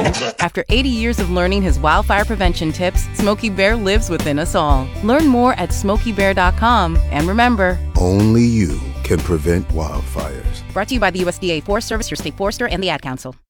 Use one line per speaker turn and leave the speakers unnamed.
After 80 years of learning his wildfire prevention tips, Smokey Bear lives within us all. Learn more at SmokeyBear.com. And remember,
only you can prevent wildfires.
Brought to you by the USDA Forest Service, your state forester, and the Ad Council.